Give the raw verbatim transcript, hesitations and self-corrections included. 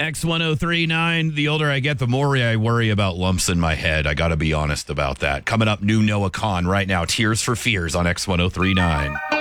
X ten thirty-nine, the older I get, the more I worry about lumps in my head. I got to be honest about that. Coming up, new Noah Kahan right now. Tears for Fears on X ten thirty-nine.